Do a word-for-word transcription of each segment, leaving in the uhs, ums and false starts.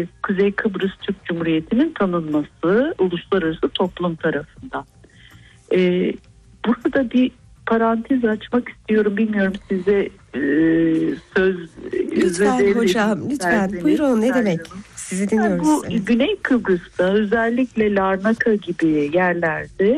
e, Kuzey Kıbrıs Türk Cumhuriyeti'nin tanınması uluslararası toplum tarafından. E, burada bir parantez açmak istiyorum. Bilmiyorum size e, söz lütfen hocam lütfen buyurun, ne demek, sizi dinliyoruz. Yani bu evet. Güney Kıbrıs'ta özellikle Larnaka gibi yerlerde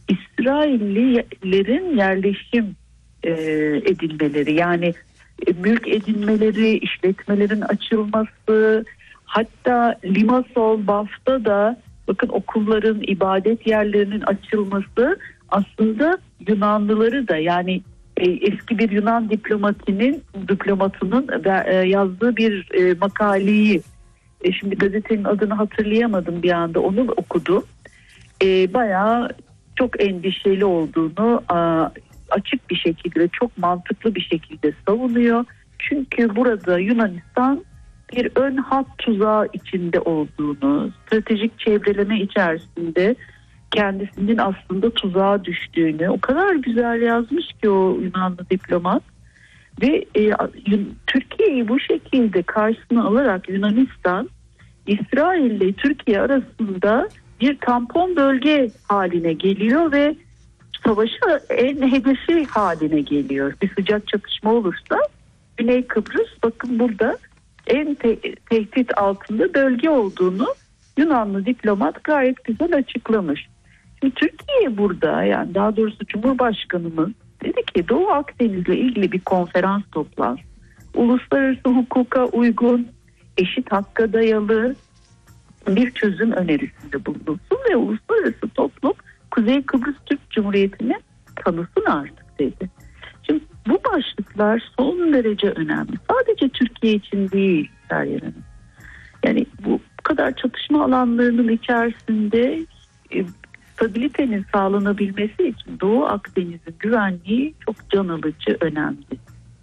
İsraillilerin yerleşim e, edilmeleri, yani e, mülk edinmeleri, işletmelerin açılması, hatta Limassol, Baf'ta da bakın okulların, ibadet yerlerinin açılması aslında Yunanlıları da, yani e, eski bir Yunan diplomatinin diplomatının e, yazdığı bir e, makaleyi, e, şimdi gazetenin adını hatırlayamadım bir anda, onu okudum. E, bayağı çok endişeli olduğunu a, açık bir şekilde, çok mantıklı bir şekilde savunuyor. Çünkü burada Yunanistan bir ön hat tuzağı içinde olduğunu, stratejik çevreleme içerisinde kendisinin aslında tuzağa düştüğünü o kadar güzel yazmış ki o Yunanlı diplomat. Ve e, Türkiye'yi bu şekilde karşısına alarak Yunanistan, İsrail ile Türkiye arasında bir tampon bölge haline geliyor ve savaşa en hedefi haline geliyor. Bir sıcak çatışma olursa Güney Kıbrıs, bakın burada en te- tehdit altında bölge olduğunu Yunanlı diplomat gayet güzel açıklamış. Şimdi Türkiye burada, yani daha doğrusu Cumhurbaşkanımız dedi ki Doğu Akdeniz'le ilgili bir konferans toplansın. Uluslararası hukuka uygun, eşit hakka dayalı bir çözüm önerisinde bulunsun ve uluslararası toplum Kuzey Kıbrıs Türk Cumhuriyeti'ni tanısın artık dedi. Şimdi bu başlıklar son derece önemli. Sadece Türkiye için değil Seryan Hanım. Yani bu kadar çatışma alanlarının içerisinde e, stabilitenin sağlanabilmesi için Doğu Akdeniz'in güvenliği çok can alıcı, önemli.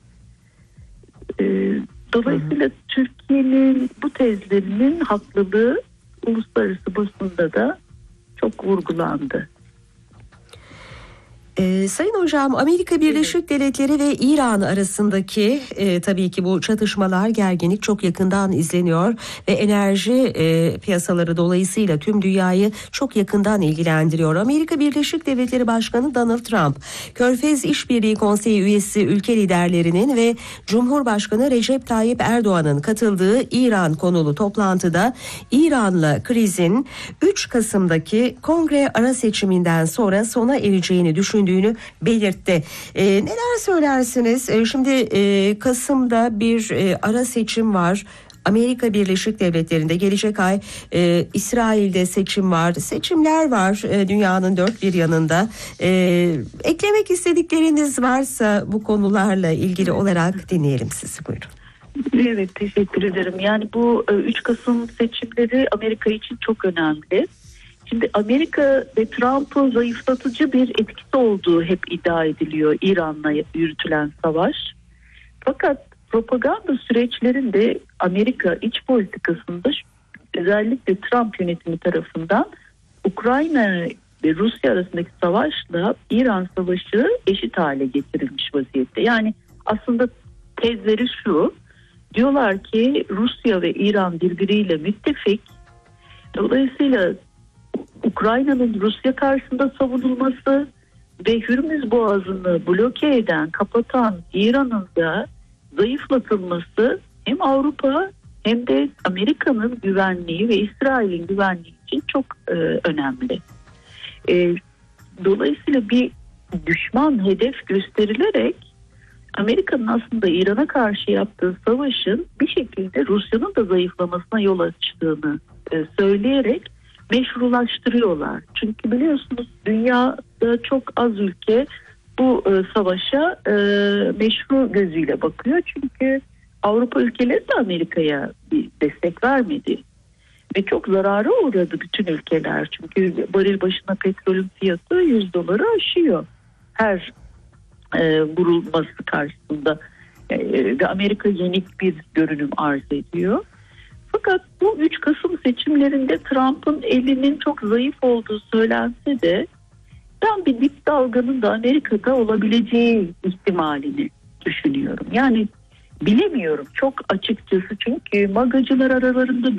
E, dolayısıyla hı hı. Türkiye'nin bu tezlerinin haklılığı uluslararası basında da çok vurgulandı. Ee, Sayın Hocam, Amerika Birleşik Devletleri ve İran arasındaki e, tabii ki bu çatışmalar, gerginlik çok yakından izleniyor ve enerji e, piyasaları dolayısıyla tüm dünyayı çok yakından ilgilendiriyor. Amerika Birleşik Devletleri Başkanı Donald Trump, Körfez İşbirliği Konseyi üyesi ülke liderlerinin ve Cumhurbaşkanı Recep Tayyip Erdoğan'ın katıldığı İran konulu toplantıda İran'la krizin üç Kasım'daki kongre ara seçiminden sonra sona ereceğini düşündüğünü belirtti. Ee, neler söylersiniz? Ee, şimdi e, Kasım'da bir e, ara seçim var. Amerika Birleşik Devletleri'nde gelecek ay e, İsrail'de seçim var. Seçimler var e, dünyanın dört bir yanında. E, eklemek istedikleriniz varsa bu konularla ilgili olarak dinleyelim sizi. Buyurun. Evet, teşekkür ederim. Yani bu üç Kasım seçimleri Amerika için çok önemli. Şimdi Amerika ve Trump'ın zayıflatıcı bir etkisi olduğu hep iddia ediliyor İran'la yürütülen savaş. Fakat propaganda süreçlerinde Amerika iç politikasında özellikle Trump yönetimi tarafından Ukrayna ve Rusya arasındaki savaşla İran savaşı eşit hale getirilmiş vaziyette. Yani aslında tezleri şu, diyorlar ki Rusya ve İran birbiriyle müttefik. Dolayısıyla Ukrayna'nın Rusya karşısında savunulması ve Hürmüz Boğazı'nı bloke eden, kapatan İran'ın da zayıflatılması hem Avrupa hem de Amerika'nın güvenliği ve İsrail'in güvenliği için çok e, önemli. E, dolayısıyla bir düşman hedef gösterilerek Amerika'nın aslında İran'a karşı yaptığı savaşın bir şekilde Rusya'nın da zayıflamasına yol açtığını e, söyleyerek meşrulaştırıyorlar. Çünkü biliyorsunuz dünyada çok az ülke bu e, savaşa e, meşru gözüyle bakıyor. Çünkü Avrupa ülkeleri de Amerika'ya bir destek vermedi. Ve çok zarara uğradı bütün ülkeler. Çünkü varil başına petrolün fiyatı yüz doları aşıyor. Her e, vurulması karşısında. E, ve Amerika yenik bir görünüm arz ediyor. Fakat bu üç Kasım seçimlerinde Trump'ın elinin çok zayıf olduğu söylense de ben bir dip dalganın da Amerika'da olabileceği ihtimalini düşünüyorum. Yani bilemiyorum çok açıkçası, çünkü magacılar aralarında